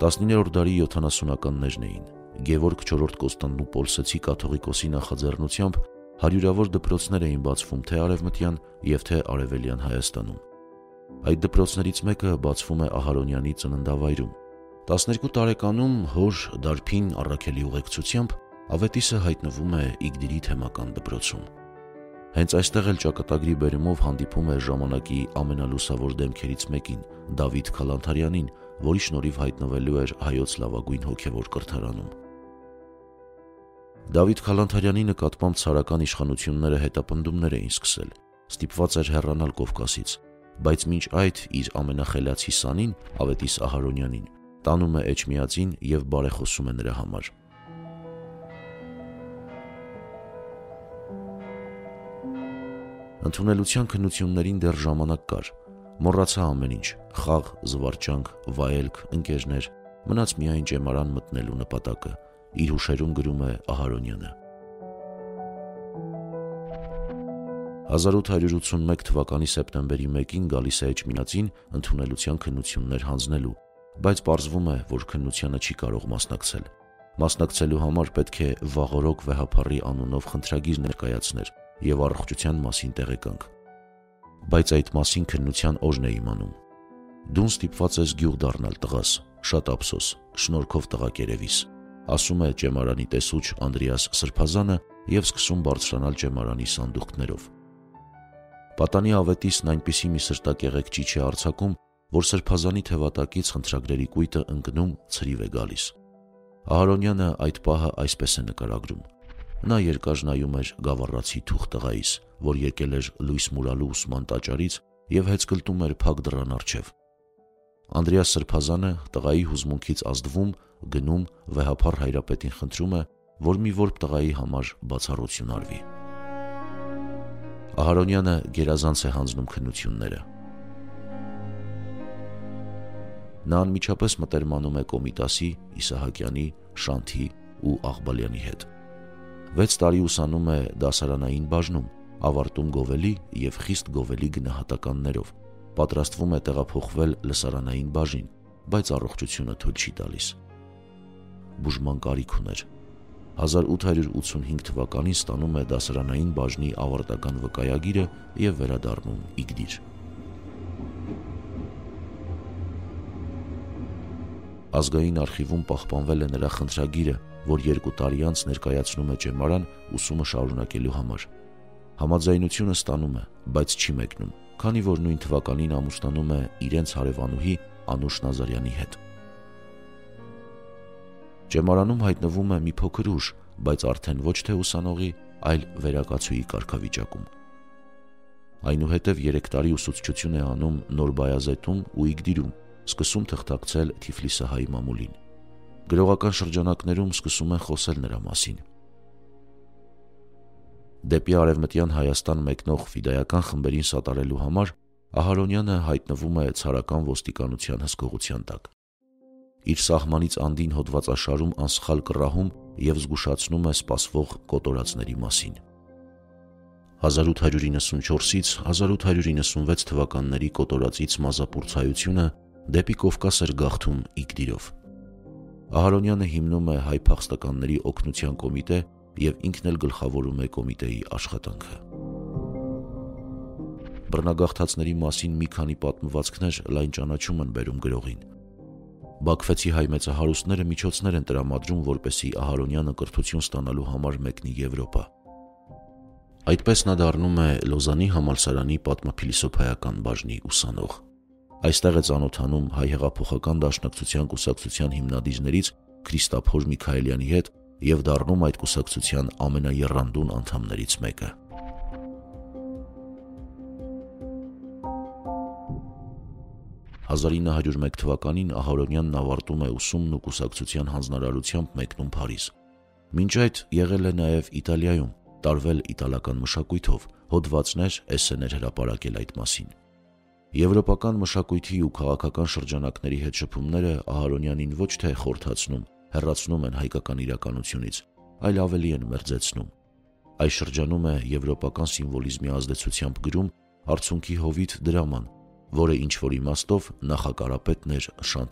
19-րդ դարի 70-ականներն էին։ Գևորգ IV Կոստանդնուպոլսցի կաթողիկոսի նախաձեռնությամբ հարյուրավոր դպրոցներ էին բացվում թե արևմտյան և թե արևելյան Հայաստանում։ Այդ դպրոցներից մեկը բացվում է Ահարոնյանի ծննդավայրում։ 12 տարեկանում հոր Դարբին Առաքելի ուղեկցությամբ Ավետիսը հայտնվում է Իգդիրի թեմական դպրոցում։ Հենց այստեղ էլ ճակատագրի բերումով հանդիպում է ժամանակի ամենալուսավոր դեմքերից մեկին՝ Դավիթ Քալանթարյանին, որի շնորհիվ հայտնվելու էր հայոց լավագույն հոգևոր կրթարանում։ Դավիթ Քալանթարյանի նկատմամբ ցարական իշխանությունները հետապնդումներ էին սկսել, ստիպված էր հեռանալ Կովկասից, բայց մինչ այդ իր ամենախելացի սանին՝ Ավետիս Ահարոնյանին, տանում է Էջմիածին և բարեխոսում է նրա համար։ Ընդունելության քննություններին դեռ ժամանակ կար, մոռացա ամեն ինչ՝ խաղ, զվարճանք, վայելք, ընկերներ, մնաց միայն ճեմարան մտնելու նպատակը, իր հուշերում գրում է Ահարոնյանը։ 1881 թվականի սեպտեմբերի 1-ին գալիս է Էջմիածին ընդունելության քննություններ հանձնելու, բայց պարզվում է, որ քննությանը չի կարող մասնակցել։ Մասնակցելու համար պետք է Վաղօրոք Վեհափառի անունով խնդրագիր ներկայացներ և առողջության մասին տեղեկանք։ Բայց այդ մասին քննության օրն է իմանում։ Դուն ստիպված ես գյուղ դառնալ տղաս, շատ ափսոս, շնորհքով տղակերևիս, ասում է ճեմարանի տեսուչ Անդրեաս Սրբազանը և սկսում բարձրանալ ճեմարանի սանդուղքներով։ Պատանի ավետիսն այնպիսի մի սրտակեղեքչիչ է արձակում, որ Սրբազանի թևատակից խնդրագրերի կույտը ընկնում, ցրիվ է գալիս։ Ահարոնյանը այդ պահը այսպես է նկարագրում. նա երկար նայում էր գավառացի թուխ տղայիս, որ եկել էր լույս մուրալու ուսման տաճարից և հեծկլտում էր փակ դռան առջև։ Անդրեաս Սրբազանը տղայի հուզմունքից ազդվում, գնում, Վեհափառ Հայրապետին խնդրում է, որ մի որբ տղայի համար բացառություն արվի։ Ահարոնյանը գերազանց է հանձնում քննությունները։ Նա անմիջապես մտերմանում է Կոմիտասի, Իսահակյանի, Շանթի ու Աղբալյանի հետ։ 6 տարի ուսանում է դասարանային բաժնում, ավարտում գովելի և խիստ գովելի գնահատականներով, պատրաստվում է տեղափոխվել լսարանային բաժին, բայց առողջությունը թույլ չի տալիս։ Բուժման կարիք ուներ։ 1885 թվականին ստանում է դասարանային բաժնի ավարտական վկայագիրը և վերադառնում Իգդիր։ Ազգային արխիվում պահպանվել է նրա խնդրագիրը, որ 2 տարի անց ներկայացնում է ճեմարան ուսումը շարունակելու համար։ Համաձայնությունը ստանում է, բայց չի մեկնում, քանի որ նույն թվականին ամուսնանում է իրենց հարևանուհի Անուշ Նազարյանի հետ։ Ճեմարանում հայտնվում է մի փոքր ուժ, բայց արդեն ոչ թե ուսանողի, այլ վերակացուի կարգավիճակում։ Այնուհետև 3 տարի ուսուցչություն է անում Նոր Բայազետում ու Իգդիրում, սկսում թղթակցել Թիֆլիսահայ մամուլին։ Գրողական շրջանակներում սկսում են խոսել նրա մասին։ Դեպի արևմտյան Հայաստան մեկնող ֆիդայական խմբերին սատարելու համար Ահարոնյանը հայտնվում է ցարական ոստիկանության հսկողության տակ։ Իր սահմանից անդին հոդվածաշարում անսխալ կռահում և զգուշացնում է սպասվող կոտորածների մասին։ 1894-ից 1896 թվականների կոտորածից մազապուրծայությունը դեպի Կովկաս էր գաղթում Իգդիրով։ Ահարոնյանը հիմնում է հայ փախստականների օգնության կոմիտե և ինքն էլ գլխավորում է կոմիտեի աշխատանքը։ Բռնագաղթածների մասին մի քանի պատմվածքներ լայն ճանաչում են բերում գրողին։ Բաքվեցի հայ մեծահարուստները միջոցներ են տրամադրում, որպեսզի Ահարոնյանը կրթություն ստանալու համար մեկնի Եվրոպա։ Այդպես նա դառնում է Լոզանի համալսարանի պատմափիլիսոփայական բաժնի ուսանող։ Այստեղ է ծանոթանում հայ հեղափոխական դաշնակցության կուսակցության հիմնադիրներից Քրիստափոր Միքայելյանի հետ և դառնում այդ կուսակցության ամենաեռանդուն անդամներից մեկը։ 1901 թվականին Ահարոնյանն ավարտում է ուսումն ու կուսակցության հանձնարարությամբ մեկնում Փարիզ։ Մինչ այդ եղել է նաև Իտալիայում, տարվել իտալական մշակույթով, հոդվածներ, էսսեներ հրապարակել այդ մասին։ Եվրոպական մշակույթի ու քաղաքական շրջանակների հետ շփումները Ահարոնյանին ոչ թե խորթացնում, հեռացնում են հայկական իրականությունից, այլ ավելի են մերձեցնում։ Այս շրջանում է եվրոպական սիմվոլիզմի ազդեցությամբ գրում «Արցունքի հովիտ» դրաման, որը ինչ-որ իմաստով նախակարապետն էր Շանթի